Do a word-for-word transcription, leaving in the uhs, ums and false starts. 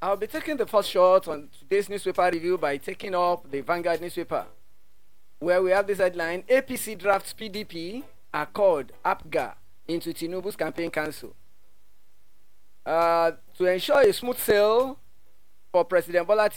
I'll be taking the first shot on today's newspaper review by taking up the Vanguard newspaper, where we have this headline: A P C drafts P D P Accord APGA into Tinubu's campaign council. Uh, to ensure a smooth sail for President Bola